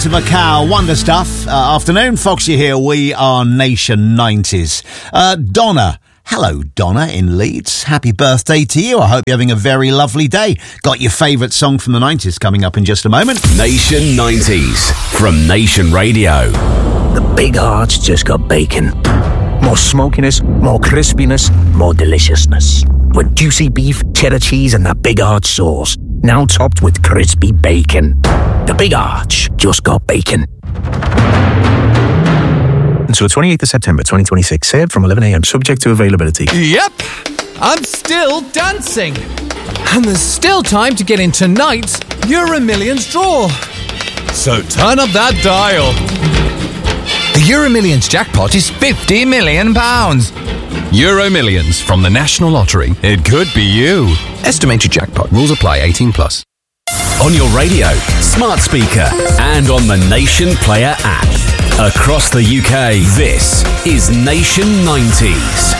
To Macau, wonder stuff. Afternoon, Foxy here. We are Nation 90s. Donna. Hello, Donna in Leeds. Happy birthday to you. I hope you're having a very lovely day. Got your favourite song from the 90s coming up in just a moment. Nation 90s from Nation Radio. The Big Arch just got bacon. More smokiness, more crispiness, more deliciousness. With juicy beef, cheddar cheese and that Big Arch sauce. Now topped with crispy bacon. The Big Arch just got bacon. Until 28th of September 2026. Served from 11 a.m. Subject to availability. Yep, I'm still dancing. And there's still time to get in tonight's Euro Millions draw. So turn up that dial. The Euro Millions jackpot is £50 million. Euro Millions from the National Lottery. It could be you. Estimated jackpot. Rules apply. 18+. On your radio, smart speaker, and on the Nation Player app. Across the UK, this is Nation 90s.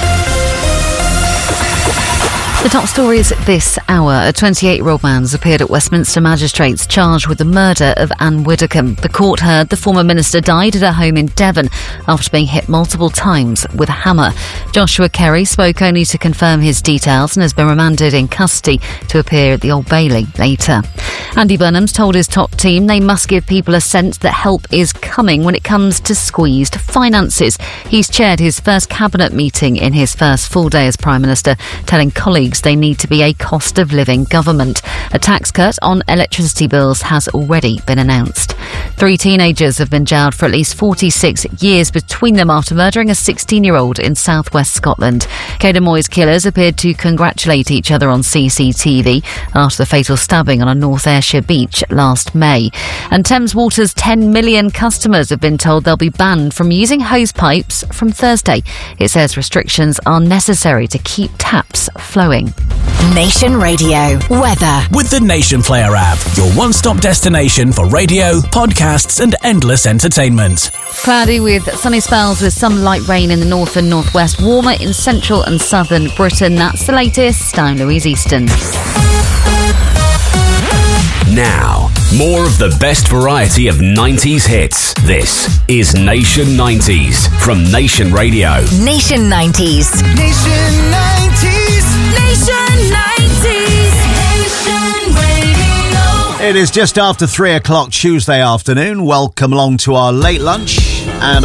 The top stories this hour. A 28-year-old man has appeared at Westminster Magistrates charged with the murder of Anne Widdecombe. The court heard the former minister died at her home in Devon after being hit multiple times with a hammer. Joshua Kerry spoke only to confirm his details and has been remanded in custody to appear at the Old Bailey later. Andy Burnham's told his top team they must give people a sense that help is coming when it comes to squeezed finances. He's chaired his first cabinet meeting in his first full day as Prime Minister, telling colleagues they need to be a cost of living government. A tax cut on electricity bills has already been announced. 3 teenagers have been jailed for at least 46 years between them after murdering a 16-year-old in southwest Scotland. Caden Moy's killers appeared to congratulate each other on CCTV after the fatal stabbing on a North Ayrshire beach last May. And Thames Water's 10 million customers have been told they'll be banned from using hose pipes from Thursday. It says restrictions are necessary to keep taps flowing. Nation Radio weather with the Nation Player app, your one-stop destination for radio, podcasts and endless entertainment. Cloudy with sunny spells with some light rain in the north and northwest, warmer in central and southern Britain. That's the latest. I'm Louise Easton. Now, more of the best variety of 90s hits. This is Nation 90s from Nation Radio. Nation 90s. Nation 90s. Nation 90s. Nation Radio. It is just after 3 o'clock Tuesday afternoon. Welcome along to our late lunch. And